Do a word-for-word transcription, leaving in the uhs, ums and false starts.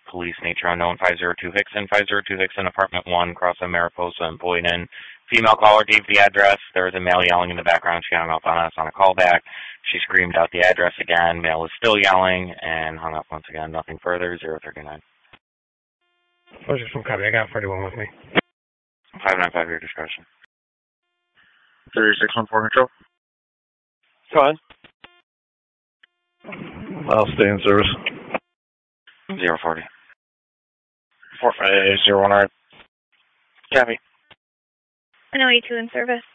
police, nature unknown, five zero two Hickson, five zero two Hickson, apartment one, across from Mariposa and Boyden. Female caller gave the address. There was a male yelling in the background. She hung up on us on a callback. She screamed out the address again. Male was still yelling and hung up once again. Nothing further, zero thirty-nine. four six one copy. I got forty-one with me. five nine five, your discretion. three six one four control. Go ahead. I'll stay in service. zero forty. four five zero one R. Copy. I know E two in service.